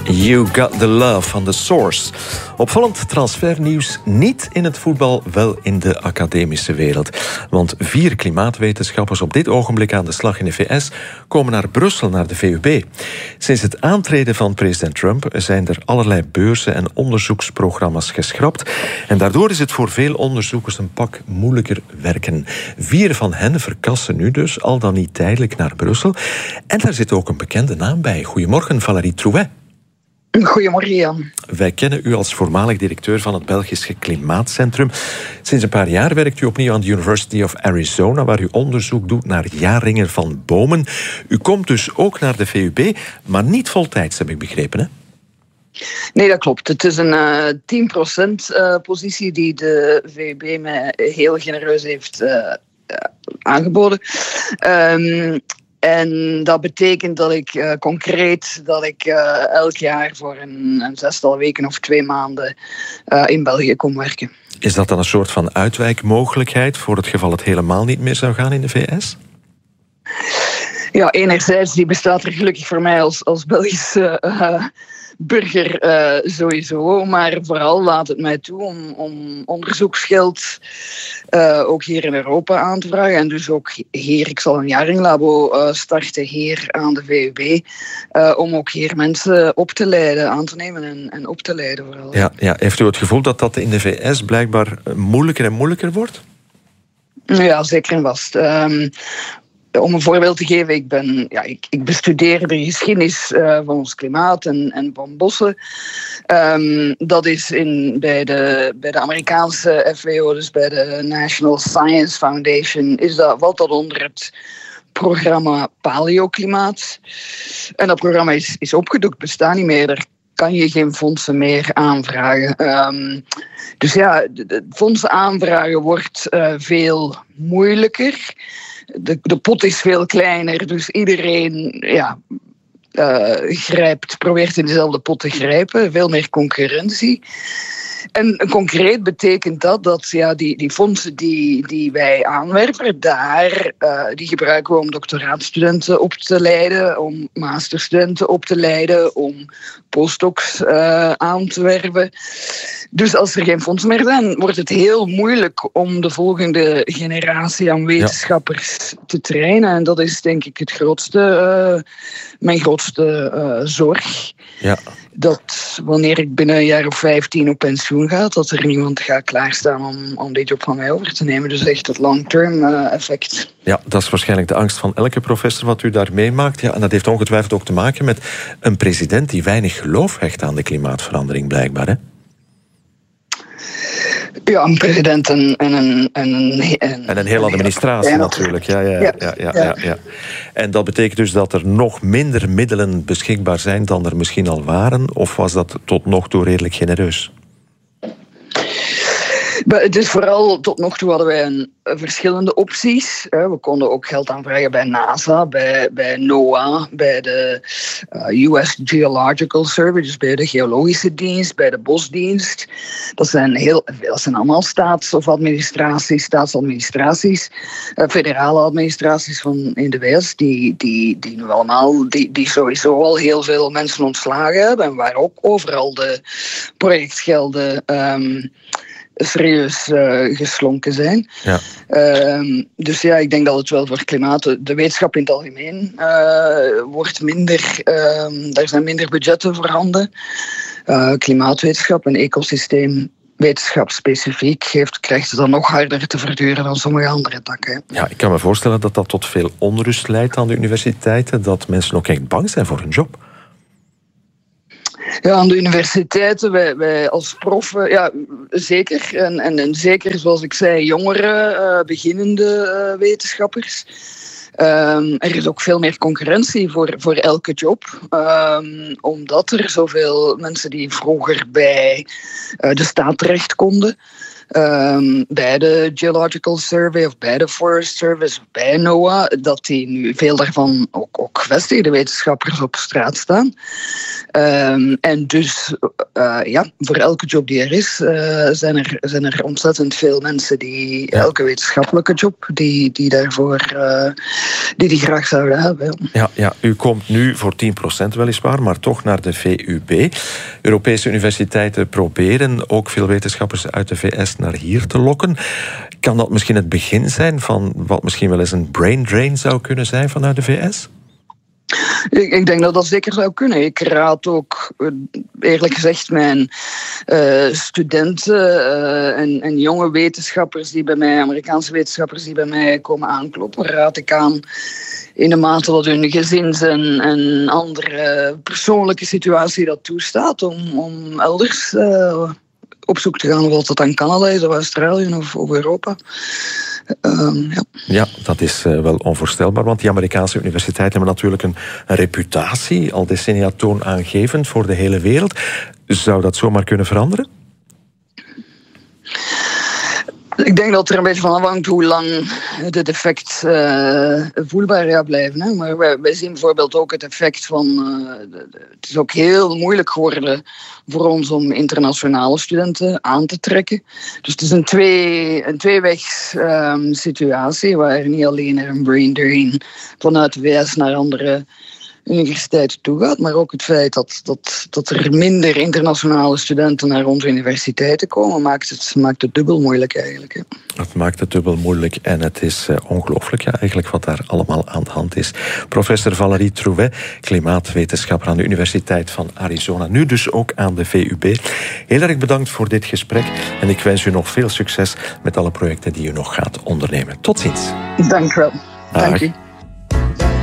You Got The Love van The Source. Opvallend transfernieuws, niet in het voetbal, wel in de academische wereld. Want 4 klimaatwetenschappers op dit ogenblik aan de slag in de VS komen naar Brussel, naar de VUB. Sinds het aantreden van president Trump zijn er allerlei beurzen en onderzoeksprogramma's geschrapt. En daardoor is het voor veel onderzoekers een pak moeilijker werken. 4 van hen verkassen nu dus, al dan niet tijdelijk, naar Brussel. En daar zit ook een bekende naam bij. Goedemorgen, Valérie Trouet. Goedemorgen, Jan. Wij kennen u als voormalig directeur van het Belgische Klimaatcentrum. Sinds een paar jaar werkt u opnieuw aan de University of Arizona, waar u onderzoek doet naar jaarringen van bomen. U komt dus ook naar de VUB, maar niet voltijds, heb ik begrepen, hè? Nee, dat klopt. Het is een 10% positie die de VUB mij heel genereus heeft aangeboden. En dat betekent dat ik concreet elk jaar voor een 6-tal weken of 2 maanden in België kom werken. Is dat dan een soort van uitwijkmogelijkheid voor het geval het helemaal niet meer zou gaan in de VS? Ja, enerzijds die bestaat er gelukkig voor mij als Belgische burger sowieso, maar vooral laat het mij toe om onderzoeksgeld ook hier in Europa aan te vragen. En dus ook hier, ik zal een jaarringlabo starten hier aan de VUB, om ook hier mensen op te leiden, aan te nemen en op te leiden vooral. Ja, heeft u het gevoel dat dat in de VS blijkbaar moeilijker en moeilijker wordt? Ja, zeker en vast. Om een voorbeeld te geven, ik bestudeer de geschiedenis van ons klimaat en van bossen. Dat is bij de Amerikaanse FAO, dus bij de National Science Foundation, valt dat onder het programma Paleoklimaat. En dat programma is opgedoekt, bestaat niet meer. Daar kan je geen fondsen meer aanvragen. Dus ja, de fondsen aanvragen wordt veel moeilijker. De pot is veel kleiner, dus iedereen probeert in dezelfde pot te grijpen. Veel meer concurrentie. En concreet betekent dat die fondsen die wij aanwerven, die gebruiken we om doctoraatstudenten op te leiden, om masterstudenten op te leiden, om postdocs aan te werven. Dus als er geen fondsen meer zijn, wordt het heel moeilijk om de volgende generatie aan wetenschappers te trainen. En dat is denk ik mijn grootste zorg. Ja. Dat wanneer ik binnen een jaar of 15 op pensioen ga, dat er niemand gaat klaarstaan om dit job van mij over te nemen. Dus echt het long-term effect. Ja, dat is waarschijnlijk de angst van elke professor wat u daar meemaakt. Ja, en dat heeft ongetwijfeld ook te maken met een president die weinig geloof hecht aan de klimaatverandering, blijkbaar, hè? Ja, een president en een hele administratie natuurlijk. Ja. En dat betekent dus dat er nog minder middelen beschikbaar zijn dan er misschien al waren? Of was dat tot nog toe redelijk genereus? Dus vooral tot nog toe hadden wij verschillende opties. We konden ook geld aanvragen bij NASA, bij NOAA, bij de US Geological Survey, dus bij de geologische dienst, bij de bosdienst. Dat zijn allemaal staatsadministraties, federale administraties van in de VS, die nu allemaal, die sowieso al heel veel mensen ontslagen hebben en waar ook overal de projectgelden serieus geslonken zijn. Ja. Dus ja, ik denk dat het wel voor klimaat, de wetenschap in het algemeen, wordt minder, daar zijn minder budgetten voorhanden. Klimaatwetenschap en ecosysteemwetenschap specifiek krijgt het dan nog harder te verduren dan sommige andere takken. Ja, ik kan me voorstellen dat dat tot veel onrust leidt aan de universiteiten, dat mensen ook echt bang zijn voor hun job. Ja, aan de universiteiten, wij als proffen, zeker. En zeker, zoals ik zei, jongere, beginnende wetenschappers. Er is ook veel meer concurrentie voor elke job. Omdat er zoveel mensen die vroeger bij de staat terecht konden, bij de Geological Survey of bij de Forest Service of bij NOAA, dat die nu veel daarvan ook gevestigde wetenschappers op straat staan. En dus, voor elke job die er is, zijn er ontzettend veel mensen die elke wetenschappelijke job die daarvoor die graag zouden hebben. Ja, u komt nu voor 10% weliswaar, maar toch naar de VUB. Europese universiteiten proberen ook veel wetenschappers uit de VS naar hier te lokken. Kan dat misschien het begin zijn van wat misschien wel eens een brain drain zou kunnen zijn vanuit de VS? Ik denk dat dat zeker zou kunnen. Ik raad ook, eerlijk gezegd, mijn studenten en jonge wetenschappers die bij mij, Amerikaanse wetenschappers die bij mij komen aankloppen, raad ik aan in de mate dat hun gezins- en andere persoonlijke situatie dat toestaat om elders op zoek te gaan, of dat dan Canada is of Australië of Europa. Ja, dat is wel onvoorstelbaar, want die Amerikaanse universiteiten hebben natuurlijk een reputatie, al decennia toonaangevend voor de hele wereld. Zou dat zomaar kunnen veranderen? Ik denk dat er een beetje van afhangt hoe lang het effect voelbaar gaat blijven. Hè. Maar wij zien bijvoorbeeld ook het effect van... het is ook heel moeilijk geworden voor ons om internationale studenten aan te trekken. Dus het is een tweewegs situatie waar niet alleen er een brain drain vanuit de VS naar andere universiteiten toe gaat, maar ook het feit dat er minder internationale studenten naar onze universiteiten komen, maakt het dubbel moeilijk eigenlijk. Hè. Het maakt het dubbel moeilijk en het is ongelooflijk eigenlijk wat daar allemaal aan de hand is. Professor Valérie Trouvet, klimaatwetenschapper aan de Universiteit van Arizona, nu dus ook aan de VUB. Heel erg bedankt voor dit gesprek en ik wens u nog veel succes met alle projecten die u nog gaat ondernemen. Tot ziens. Dank u wel. Dank u.